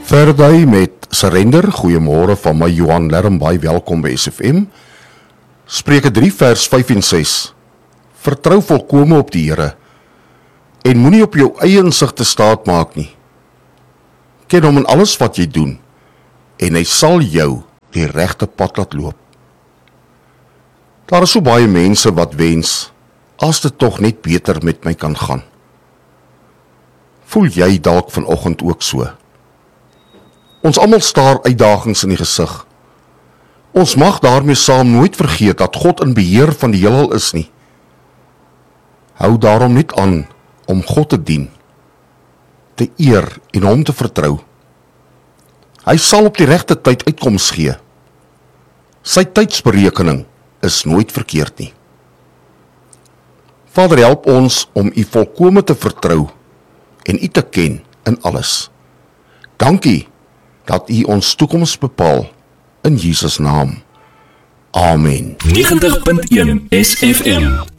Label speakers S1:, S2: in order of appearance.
S1: Verder met Surrender, goeiemôre van my Johan Lermbaai, welkom by SFM. Spreuke 3 vers 5 en 6. Vertrou volkome op die Here en moenie op jou eie insig te staat maak nie. Ken hom in alles wat jy doen en hy sal jou die regte pad laat loop. Daar is so baie mense wat wens, as dit tog net beter met my kan gaan. Voel jy dalk vanoggend ook so? Ons almal staar uitdagings in die gesig. Ons mag daarmee saam nooit vergeet dat God in beheer van die heelal is nie. Hou daarom net aan om God te dien, te eer en hom te vertrou. Hy sal op die regte tyd uitkoms gee. Sy tydsberekening is nooit verkeerd nie. Vader, help ons om U volkome te vertrou en U te ken in alles. Dankie dat U ons toekoms bepaal in Jesus naam. Amen.
S2: 90.1 SFM